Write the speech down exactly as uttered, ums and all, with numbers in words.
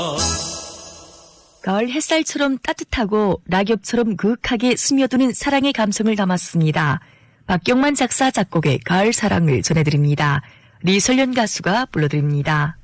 가을 햇살처럼 따뜻하고 낙엽처럼 그윽하게 스며드는 사랑의 감성을 담았습니다. 박경만 작사 작곡의 가을 사랑을 전해드립니다. 리설련 가수가 불러드립니다.